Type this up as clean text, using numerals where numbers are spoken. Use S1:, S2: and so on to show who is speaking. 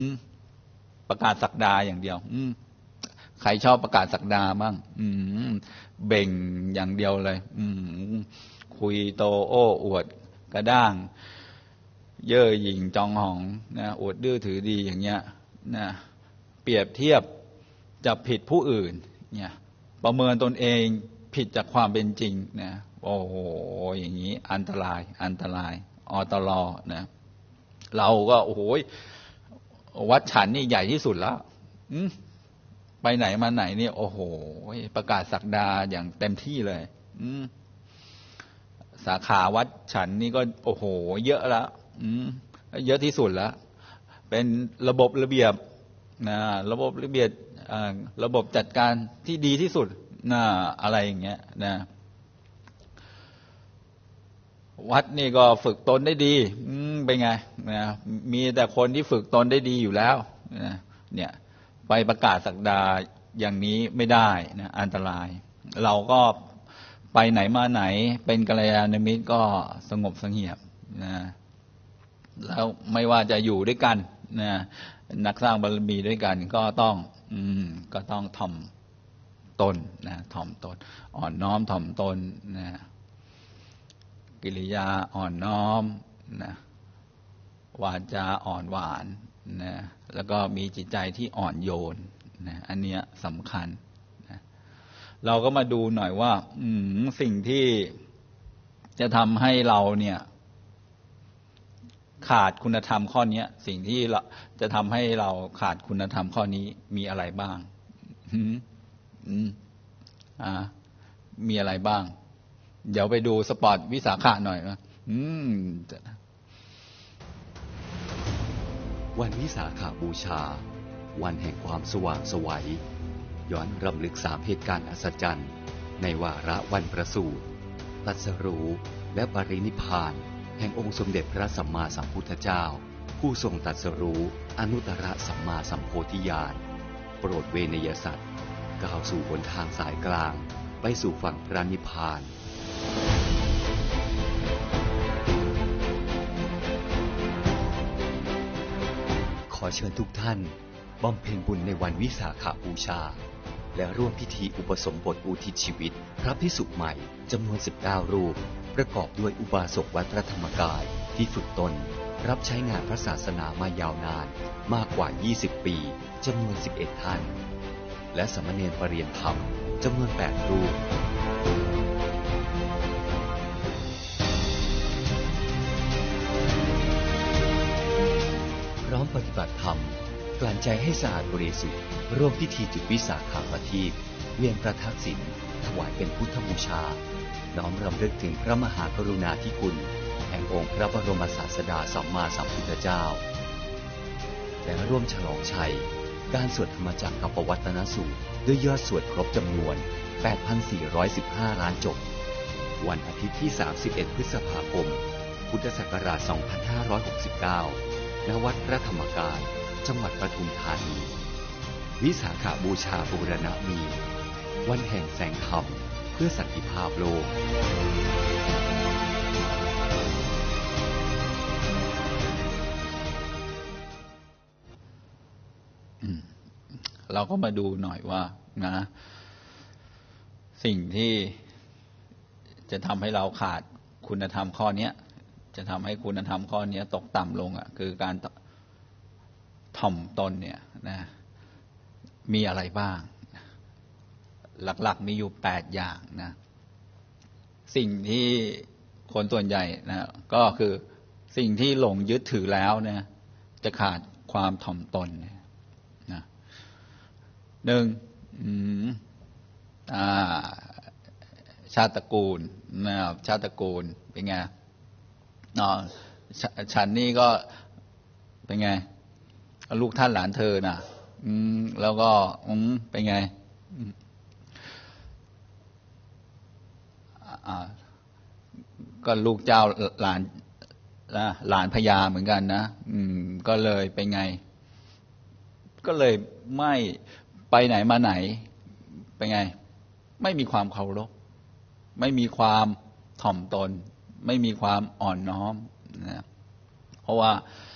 S1: ประกาศศักดาอย่างเดียวใครชอบประกาศศักดาบ้างเบ่งอย่างเดียวเลยคุยโตโอ้อวดกระด้างเย่อหยิ่งจองหองนะอวดดื้อถือดีอย่างเงี้ยนะเปรียบเทียบจับผิดผู้อื่นเนี่ยประเมินตนเองผิดจากความเป็นจริงนะโอ้โหอย่างนี้อันตรายอตลนะเราก็โอ้โหวัดฉันนี่ใหญ่ที่สุดแล้วไปไหนมาไหนนี่โอ้โหประกาศศักดาอย่างเต็มที่เลยสาขาวัดฉันนี่ก็โอ้โหเยอะแล้วเยอะที่สุดแล้วเป็นระบบระเบียบนะระบบระเบียบระบบจัดการที่ดีที่สุดนะอะไรอย่างเงี้ยนะวัดนี่ก็ฝึกตนได้ดีเป็นไงนะมีแต่คนที่ฝึกตนได้ดีอยู่แล้วนะเนี่ยไปประกาศศักดาอย่างนี้ไม่ได้นะอันตรายเราก็ไปไหนมาไหนเป็นกัลยาณมิตรก็สงบเสงี่ยมนะแล้วไม่ว่าจะอยู่ด้วยกันนะนักสร้างบารมีด้วยกันก็ต้องถ่อมตนนะถ่อมตนอ่อนน้อมถ่อมตนนะกิริยาอ่อนน้อมนะวาจาอ่อนหวานนะแล้วก็มีจิตใจที่อ่อนโยนนะอันเนี้ยสำคัญนะเราก็มาดูหน่อยว่าสิ่งที่จะทำให้เราเนี่ยขาดคุณธรรมข้อนี้สิ่งที่จะทำให้เราขาดคุณธรรมข้อนี้มีอะไรบ้างมีอะไรบ้างเดี๋ยวไปดูสปอร์ตวิสาขะหน่อยนะ
S2: วันวิสาขบูชาวันแห่งความสว่างไสวย้อนรำลึก3เหตุการณ์อัศจรรย์ในวาระวันประสูติตรัสรู้และปรินิพพานแห่งองค์สมเด็จพระสัมมาสัมพุทธเจ้าผู้ทรงตรัสรู้อนุตตรสัมมาสัมโพธิญาณโปรดเวนยสัตว์ก้าวสู่หนทางสายกลางไปสู่ฝั่งพระนิพพานขอเชิญทุกท่านบำเพ็ญบุญในวันวิสาขบูชาและร่วมพิธีอุปสมบทอุทิศชีวิตพระภิกษุใหม่จำนวน19รูปประกอบด้วยอุบาสกวัดพระธรรมกายที่ฝึกตนรับใช้งานพระศาสนามายาวนานมากกว่า20ปีจำนวน11ท่านและสามเณรปรริยนธรรมจำนวน8รูปพร้อมปฏิบัติธรรมกลั่นใจให้สะอาดบริสุทธิ์ร่วมพิธีจุดวิสาขประทีปเวียนประทักษิณถวายเป็นพุทธบูชาน้อมรำลึกถึงพระมหากรุณาธิคุณแห่งองค์พระบรมศาสดาสัมมาสัมพุทธเจ้าและร่วมฉลองชัยการสวดธรรมจักรกับปวัตตนสูตรด้วยยอดสวดครบจำนวน 8,415 ล้านจบวันอาทิตย์ที่31พฤษภาคมพุทธศักราช2569ณวัดพระธรรมกายจังหวัดปทุมธานีวิสาขบูชาบูรณมีวันแห่งแสงธรรมเพื่อสันติภาพโลก
S1: เราก็มาดูหน่อยว่านะสิ่งที่จะทำให้เราขาดคุณธรรมข้อนี้จะทำให้คุณธรรมข้อนี้ตกต่ำลงคือการถ่อมตนเนี่ยนะมีอะไรบ้างหลักๆมีอยู่8อย่างนะสิ่งที่คนส่วนใหญ่นะก็คือสิ่งที่หลงยึดถือแล้วเนี่ยจะขาดความถ่อมตนนะชาติตระกูลนะครับชาติตระกูลเป็นไงฉันนี่ก็เป็นไงลูกท่านหลานเธอน่ะแล้วก็เป็นไงก็ลูกเจ้าหลานพญาเหมือนกันนะก็เลยเป็นไงก็เลยไม่ไปไหนมาไหนเป็นไงไม่มีความเคารพไม่มีความถ่อมตนไม่มีความอ่อนน้อมนะเพราะว่า